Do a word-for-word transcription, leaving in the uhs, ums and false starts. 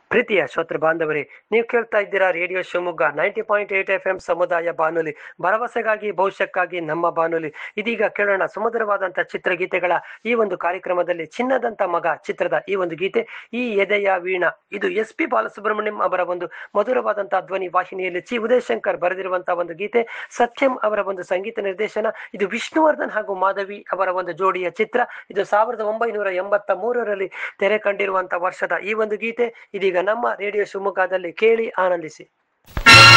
ಪ್ರೀತಿಯ ಶ್ರೋತೃ ಬಾಂಧವರೇ, ನೀವು ಕೇಳ್ತಾ ಇದ್ದೀರಾ radio Shivamogga ninety point eight F M ಸಮುದಾಯ ಬಾನುಲಿ, ಭರವಸೆಗಾಗಿ ಭವಿಷ್ಯಕ್ಕಾಗಿ ನಮ್ಮ ಬಾನುಲಿ. ಇದೀಗ ಕೇಳೋಣ ಸುಮಧುರವಾದಂಥ ಚಿತ್ರಗೀತೆಗಳ ಈ ಒಂದು ಕಾರ್ಯಕ್ರಮದಲ್ಲಿ ಚಿನ್ನದಂತ ಮಗ ಚಿತ್ರದ ಈ ಒಂದು ಗೀತೆ, ಈ ಎದೆಯ ವೀಣಾ. ಇದು ಎಸ್ ಪಿ ಬಾಲಸುಬ್ರಹ್ಮಣ್ಯಂ ಅವರ ಒಂದು ಮಧುರವಾದಂತಹ ಧ್ವನಿ ವಾಹಿನಿಯಲ್ಲಿ ಚಿ ಉದಯಶಂಕರ್ ಬರೆದಿರುವಂತಹ ಒಂದು ಗೀತೆ, ಸತ್ಯಂ ಅವರ ಒಂದು ಸಂಗೀತ ನಿರ್ದೇಶನ. ಇದು ವಿಷ್ಣುವರ್ಧನ್ ಹಾಗೂ ಮಾಧವಿ ಅವರ ಒಂದು ಜೋಡಿಯ ಚಿತ್ರ. ಇದು ಸಾವಿರದ ಒಂಬೈನೂರ ಎಂಬತ್ತ ಮೂರರಲ್ಲಿ ತೆರೆ ಕಂಡಿರುವಂತಹ ವರ್ಷದ ಈ ಒಂದು ಗೀತೆ ಇದೀಗ ನಮ್ಮ ರೇಡಿಯೋ ಶಿವಮೊಗ್ಗದಲ್ಲಿ ಕೇಳಿ ಆನಂದಿಸಿ.